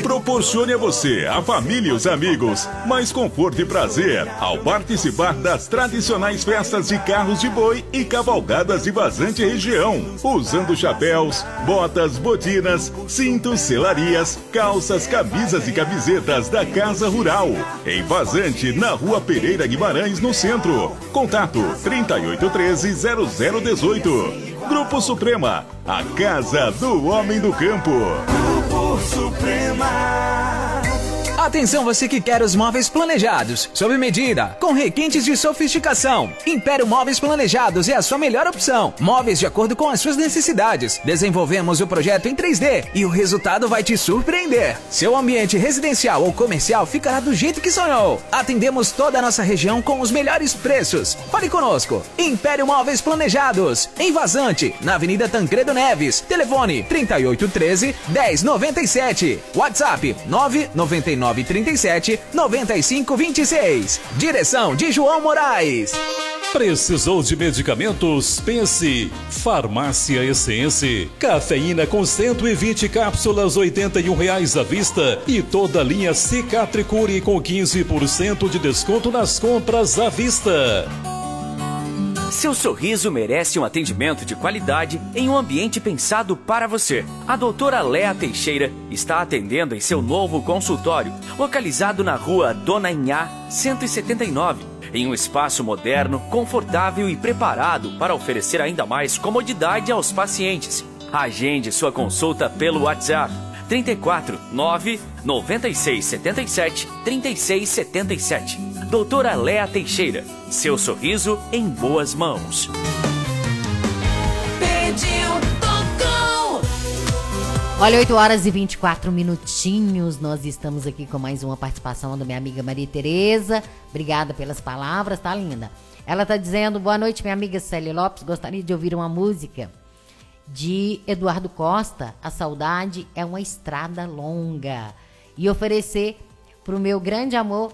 Proporcione a você, a família e os amigos mais conforto e prazer ao participar das tradicionais festas de carros de boi e cavalgadas de Vazante região, usando chapéus, botas, botinas, cintos, selarias, calças, camisas e camisetas da Casa Rural. Em Vazante, na Rua Pereira Guimarães, no centro. Contato 3813-0018. Grupo Suprema, a casa do homem do campo. Grupo Suprema. Atenção você que quer os móveis planejados, sob medida, com requintes de sofisticação. Império Móveis Planejados é a sua melhor opção. Móveis de acordo com as suas necessidades. Desenvolvemos o projeto em 3D e o resultado vai te surpreender. Seu ambiente residencial ou comercial ficará do jeito que sonhou. Atendemos toda a nossa região com os melhores preços. Fale conosco. Império Móveis Planejados, em Vazante, na Avenida Tancredo Neves. Telefone 3813-1097. WhatsApp 99937-9526. Direção de João Moraes. Precisou de medicamentos? Pense. Farmácia Essence. Cafeína com 120 cápsulas, R$81 à vista. E toda a linha Cicatricure com 15% de desconto nas compras à vista. Seu sorriso merece um atendimento de qualidade em um ambiente pensado para você. A doutora Léa Teixeira está atendendo em seu novo consultório, localizado na rua Dona Inhá, 179, em um espaço moderno, confortável e preparado para oferecer ainda mais comodidade aos pacientes. Agende sua consulta pelo WhatsApp 34 9 96 77 36 77. Doutora Léa Teixeira, seu sorriso em boas mãos. Pediu, tocou. Olha, 8 horas e 24 minutinhos. Nós estamos aqui com mais uma participação da minha amiga Maria Tereza. Obrigada pelas palavras, tá linda? Ela tá dizendo: boa noite, minha amiga Célia Lopes. Gostaria de ouvir uma música de Eduardo Costa, A Saudade é uma Estrada Longa, e oferecer pro meu grande amor